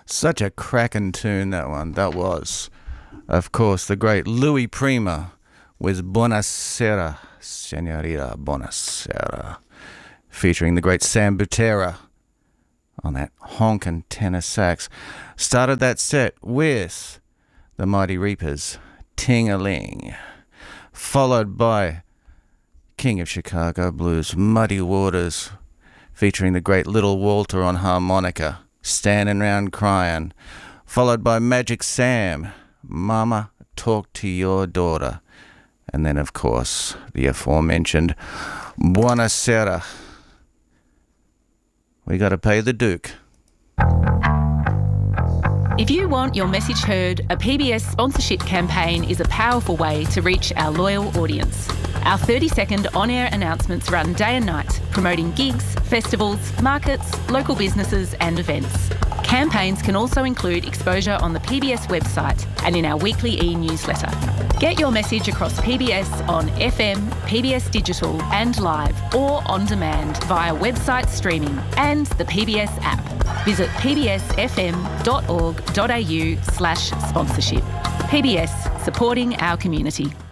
Such a cracking tune, that one. That was, of course, the great Louis Prima with Buonasera, Senorita Buonasera, featuring the great Sam Butera on that honkin' tenor sax. Started that set with the Mighty Reapers, Ting-a-Ling, followed by King of Chicago Blues, Muddy Waters, featuring the great Little Walter on harmonica, Standing Round Crying, followed by Magic Sam, Mama Talk to Your Daughter, and then, of course, the aforementioned Buonasera. We got to pay the Duke. If you want your message heard, a PBS sponsorship campaign is a powerful way to reach our loyal audience. Our 30-second on-air announcements run day and night, promoting gigs, festivals, markets, local businesses and events. Campaigns can also include exposure on the PBS website and in our weekly e-newsletter. Get your message across PBS on FM, PBS Digital and live, or on demand via website streaming and the PBS app. Visit pbsfm.org.au/sponsorship. PBS, supporting our community.